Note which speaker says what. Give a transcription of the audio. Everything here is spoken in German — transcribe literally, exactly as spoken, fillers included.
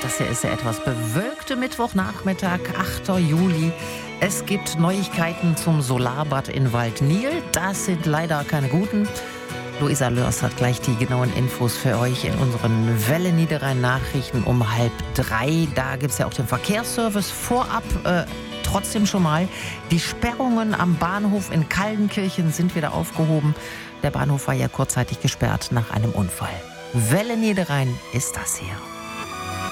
Speaker 1: Das hier ist der etwas bewölkte Mittwochnachmittag, achter Juli. Es gibt Neuigkeiten zum Solarbad in Waldnil. Das sind leider keine guten. Luisa Lörs hat gleich die genauen Infos für euch in unseren Welle Niederrhein Nachrichten um halb drei. Da gibt es ja auch den Verkehrsservice vorab. Äh, trotzdem schon mal, die Sperrungen am Bahnhof in Kaldenkirchen sind wieder aufgehoben. Der Bahnhof war ja kurzzeitig gesperrt nach einem Unfall. Welle Niederrhein ist das hier.